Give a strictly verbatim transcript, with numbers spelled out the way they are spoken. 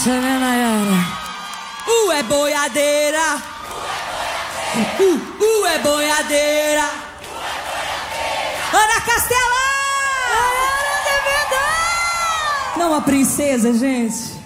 essa, né, Nayara? Uh, é boiadeira. Uh, uh, é boiadeira. Ana Castela! Nayara, é verdade! Não, a princesa, gente.